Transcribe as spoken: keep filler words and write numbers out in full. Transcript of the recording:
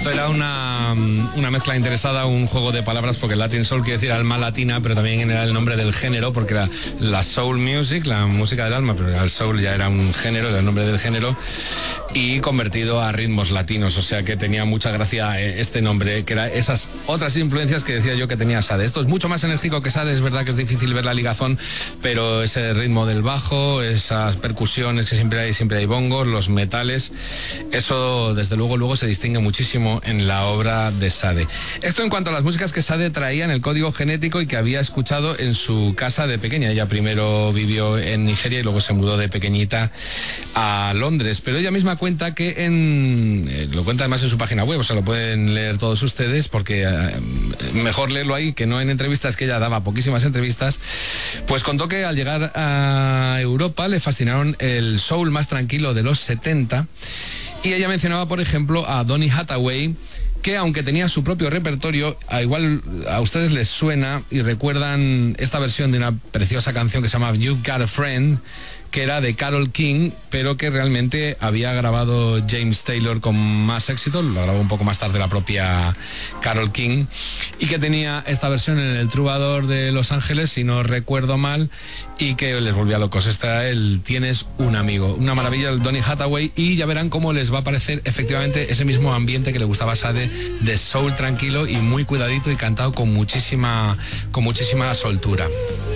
Esto era una, una mezcla interesada, un juego de palabras, porque Latin Soul quiere decir alma latina, pero también era el nombre del género, porque era la soul music, la música del alma, pero el soul ya era un género, era el nombre del género, y convertido a ritmos latinos, o sea que tenía mucha gracia este nombre, que era esas otras influencias que decía yo que tenía Sade. Esto es mucho más enérgico que Sade, es verdad que es difícil ver la ligazón, pero ese ritmo del bajo, esas percusiones que siempre hay, siempre hay bongos, los metales, eso desde luego luego se distingue muchísimo en la obra de Sade. Esto en cuanto a las músicas que Sade traía en el código genético y que había escuchado en su casa de pequeña. Ella primero vivió en Nigeria y luego se mudó de pequeñita a Londres, pero ella misma cuenta que en eh, lo cuenta además en su página web, o sea, lo pueden leer todos ustedes, porque eh, mejor leerlo ahí que no en entrevistas, que ella daba poquísimas entrevistas. Pues contó que al llegar a Europa le fascinaron el soul más tranquilo de los setenta, y ella mencionaba, por ejemplo, a Donny Hathaway, que aunque tenía su propio repertorio, a igual a ustedes les suena y recuerdan esta versión de una preciosa canción que se llama You've Got a Friend, que era de Carole King, pero que realmente había grabado James Taylor con más éxito, lo grabó un poco más tarde la propia Carole King, y que tenía esta versión en el Troubadour de Los Ángeles, si no recuerdo mal, y que les volvía locos. Este era el Tienes un amigo, una maravilla, el Donny Hathaway, y ya verán cómo les va a parecer efectivamente ese mismo ambiente que le gustaba a Sade, de soul tranquilo y muy cuidadito y cantado con muchísima, con muchísima soltura.